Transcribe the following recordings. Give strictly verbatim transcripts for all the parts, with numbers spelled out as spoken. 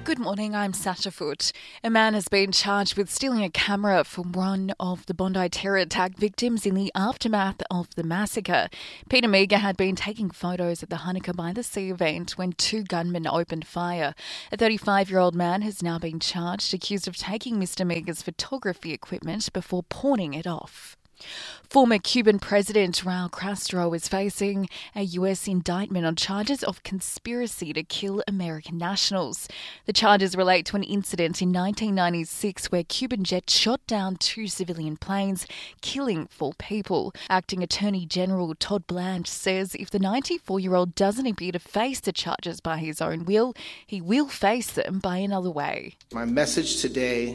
Good morning, I'm Sasha Foote. A man has been charged with stealing a camera from one of the Bondi terror attack victims in the aftermath of the massacre. Peter Meagher had been taking photos at the Hanukkah by the Sea event when two gunmen opened fire. A thirty-five-year-old man has now been charged, accused of taking Mister Meagher's photography equipment before pawning it off. Former Cuban President Raul Castro is facing a U S indictment on charges of conspiracy to kill American nationals. The charges relate to an incident in nineteen ninety-six where Cuban jets shot down two civilian planes, killing four people. Acting Attorney General Todd Blanche says if the ninety-four-year-old doesn't appear to face the charges by his own will, he will face them by another way. My message today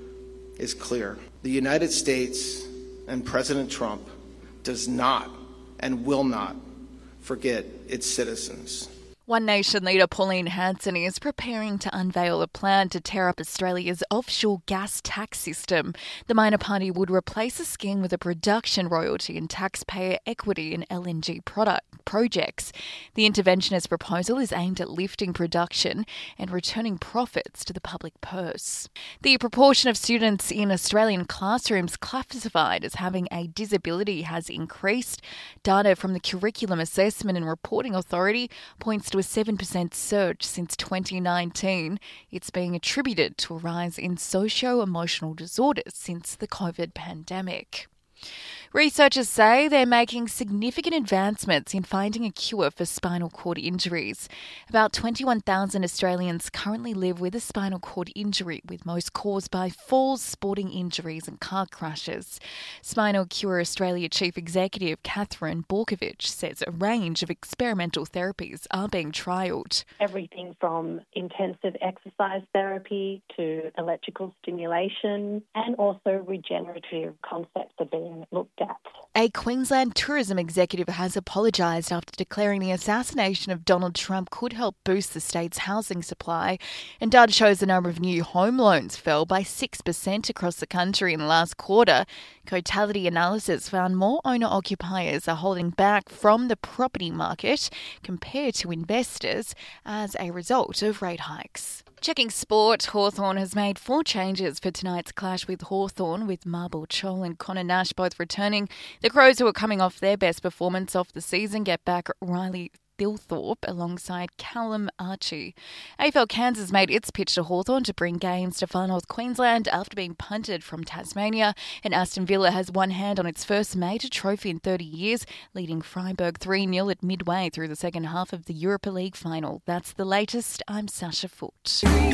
is clear. The United States and President Trump does not and will not forget its citizens. One Nation leader Pauline Hanson is preparing to unveil a plan to tear up Australia's offshore gas tax system. The minor party would replace a scheme with a production royalty and taxpayer equity in L N G product projects. The interventionist proposal is aimed at lifting production and returning profits to the public purse. The proportion of students in Australian classrooms classified as having a disability has increased. Data from the Curriculum Assessment and Reporting Authority points to a seven percent surge since twenty nineteen. It's being attributed to a rise in socio-emotional disorders since the COVID pandemic. Researchers say they're making significant advancements in finding a cure for spinal cord injuries. About twenty-one thousand Australians currently live with a spinal cord injury, with most caused by falls, sporting injuries and car crashes. Spinal Cure Australia Chief Executive Catherine Borkovich says a range of experimental therapies are being trialled. Everything from intensive exercise therapy to electrical stimulation and also regenerative concepts are being looked at. A Queensland tourism executive has apologised after declaring the assassination of Donald Trump could help boost the state's housing supply. And data shows the number of new home loans fell by six percent across the country in the last quarter. Cotality analysis found more owner-occupiers are holding back from the property market compared to investors as a result of rate hikes. Checking sport, Hawthorn has made four changes for tonight's clash with Hawthorn, with Marble Chol and Connor Nash both returning. The Crows, who are coming off their best performance of the season, get back Riley Thilthorpe alongside Callum Archie. A F L Cairns made its pitch to Hawthorn to bring games to Far North Queensland after being punted from Tasmania, and Aston Villa has one hand on its first major trophy in thirty years, leading Freiburg three nil at midway through the second half of the Europa League final. That's the latest. I'm Sasha Foote.